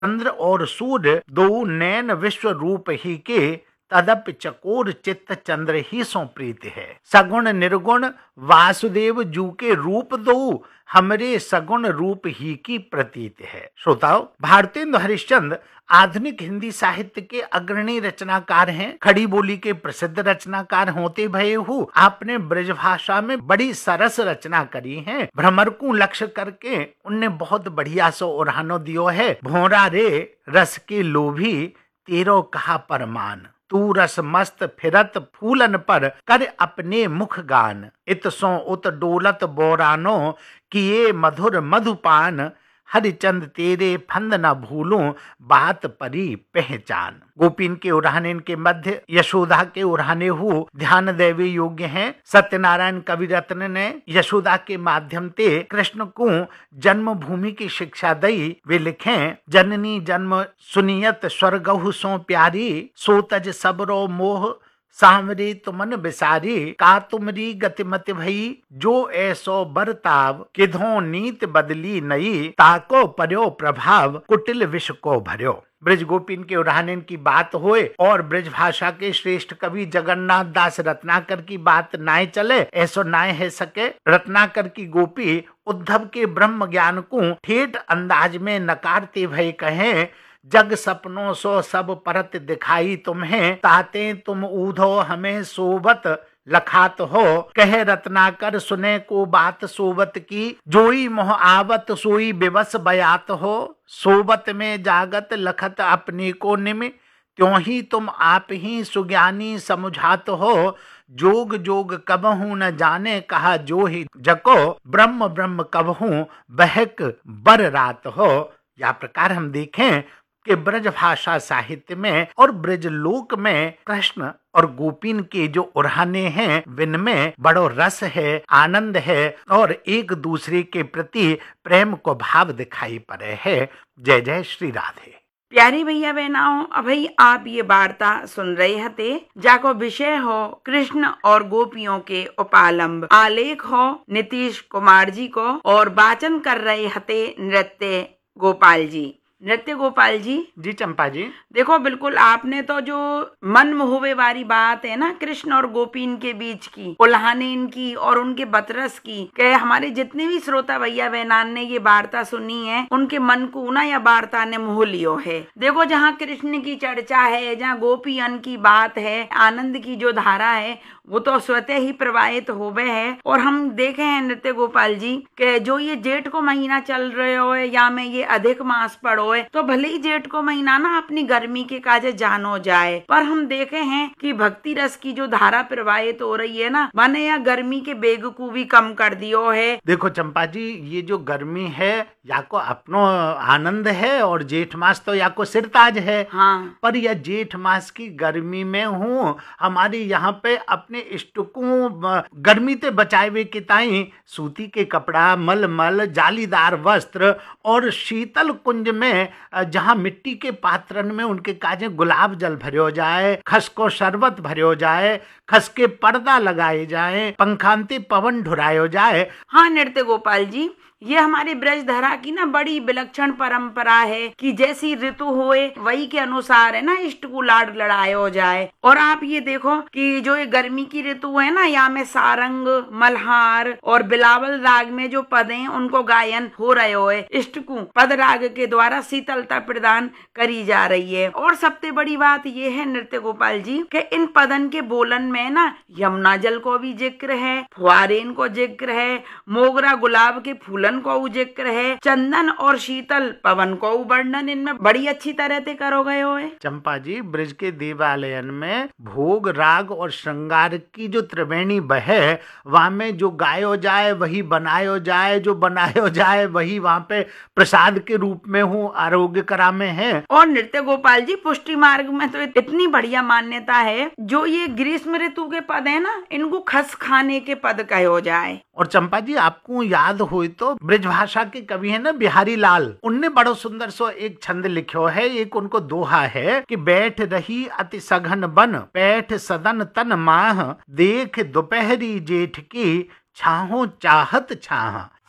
चंद्र और सूर्य दो नैन विश्व रूप ही के, तदप चकोर चित्त चंद्र ही सो प्रीत है। सगुण निर्गुण वासुदेव जू के रूप दो, हमरे सगुण रूप ही की प्रतीत है। श्रोताओ, भारतेंदु हरिश्चंद्र आधुनिक हिंदी साहित्य के अग्रणी रचनाकार हैं। खड़ी बोली के प्रसिद्ध रचनाकार होते भये हु आपने ब्रजभाषा में बड़ी सरस रचना करी है। भ्रमर को लक्ष्य करके उनने बहुत बढ़िया सो उरहानो दियो है। भोरा रे रस के लोभी, तेरो कहा परमान, तू रस मस्त फिरत फूलन पर, कर अपने मुख गान, इत सो उत डोलत बोरानो, किए मधुर मधुपान, हरिचंद तेरे फंद न भूलूं, बात परी पहचान। गोपीन के उरहाने के मध्य यशोदा के उरहाने हु ध्यान देवे योग्य हैं। सत्यनारायण कवि रत्न ने यशोदा के माध्यम से कृष्ण को जन्मभूमि की शिक्षा दई। वे लिखे, जननी जन्म सुनियत स्वर्गहु सो प्यारी, सोतज सबरो मोह सांवरे तुमन बिसारी, का तुमरी गतिमत भई, जो ऐसो बरताव, किधो नीत बदली नई, ताको पर्यो प्रभाव, कुटिल विष को भर्यो। ब्रज गोपीन के उरहाने की बात होए और ब्रज भाषा के श्रेष्ठ कवि जगन्नाथ दास रत्नाकर की बात नाय चले, ऐसो नाय है सके। रत्नाकर की गोपी उद्धव के ब्रह्म ज्ञान को ठेठ अंदाज में नकारते भय कहें, जग सपनों सो सब परत दिखाई तुम्हें, ताते तुम ऊधो हमें सोबत लखात हो, कहे रत्नाकर सुने को बात सोबत की, जोई मोह आवत सोई बिवस बयात हो, सोबत में जागत लखत अपने को निम, त्यों ही तुम आप ही सुज्ञानी समझात हो, जोग जोग कबहू न जाने कहा जो ही जको, ब्रह्म ब्रह्म कबहू बहक बर रात हो। या प्रकार हम देखें कि ब्रज भाषा साहित्य में और ब्रज लोक में कृष्ण और गोपीन के जो उरहाने हैं, इनमें बड़ो रस है, आनंद है और एक दूसरे के प्रति प्रेम को भाव दिखाई पड़े है। जय जय श्री राधे। प्यारी भैया बहनाओं, अभी आप ये वार्ता सुन रहे थे, जाको विषय हो कृष्ण और गोपियों के उपालंब, आलेख हो नीतीश कुमार जी को और वाचन कर रहे थे नृत्य गोपाल जी। नृत्य गोपाल जी। जी चंपा जी। देखो, बिल्कुल आपने तो जो मन मोहवे वाली बात है ना कृष्ण और गोपीन के बीच की, उल्हाने इनकी और उनके बतरस की, के हमारे जितने भी श्रोता भैया बहनान ने ये वार्ता सुनी है, उनके मन को ना या वार्ता ने मोह लियो है। देखो, जहाँ कृष्ण की चर्चा है, जहाँ गोपियन की बात है, आनंद की जो धारा है वो तो स्वतः ही प्रवाहित होवे है। और हम देखे हैं नृत्य गोपाल जी के जो ये जेठ को महीना चल रहे हो या में ये अधिक मास पड़ो है, तो भले ही जेठ को महीना ना अपनी गर्मी के काजे जानो जाए, पर हम देखे हैं कि भक्ति रस की जो धारा प्रवाहित हो रही है ना, माने या गर्मी के बेग को भी कम कर दियो है। देखो चंपा जी, ये जो गर्मी है या को अपनो आनंद है और जेठ मास तो या को सिरताज है। हाँ। पर यह जेठ मास की गर्मी में हूँ हमारे यहाँ पे अपने इष्टकों गर्मी ते बचावे के ताई सूती के कपड़ा, मलमल, जालीदार वस्त्र और शीतल कुंज में जहाँ मिट्टी के पात्रन में उनके काजे गुलाब जल भरियो जाए, खस को शरबत भरियो जाए, खस के पर्दा लगाए जाए, पंखांते पवन ढुरायो जाए। हाँ नृत्य गोपाल जी, ये हमारे ब्रजधरा की ना बड़ी विलक्षण परंपरा है कि जैसी ऋतु होए वही के अनुसार है ना इष्ट को लाड लड़ायो जाए। और आप ये देखो कि जो ये गर्मी की ऋतु है ना, यहाँ में सारंग, मल्हार और बिलावल राग में जो पद हैं उनको गायन हो रहे हो, इष्ट को पद राग के द्वारा शीतलता प्रदान करी जा रही है। और सबसे बड़ी बात ये है नृत्य गोपाल जी कि इन पदन के बोलन में ना यमुना जल को भी जिक्र है, फुआरेन को जिक्र है, मोगरा गुलाब के फूलन को जिक्र है, चंदन और शीतल पवन को वर्णन इनमें बड़ी अच्छी तरह से करो गए हो। चंपा जी, ब्रज के देवालयन में भोग, राग और श्रृंगार की जो त्रिवेणी बहे, वहां में जो गायो जाए वही बनायो जाए, जो बनायो जाए वही वहां पे प्रसाद के रूप में हो आरोग्य करा में है। और नृत्य गोपाल जी, पुष्टि मार्ग में तो इतनी बढ़िया मान्यता है, जो ये ग्रीष्म ऋतु के पद है ना, इनको खस खाने के पद कहो जाए। और चंपा जी, आपको याद हो तो ब्रज भाषा के कवि है ना बिहारी लाल, उनने बड़ो सुंदर सो एक छंद लिखो है, एक उनको दोहा है कि बैठ रही अति सघन बन, पैठ सदन तन माह, देख दोपहरी जेठ की, छाहो चाहत छाह,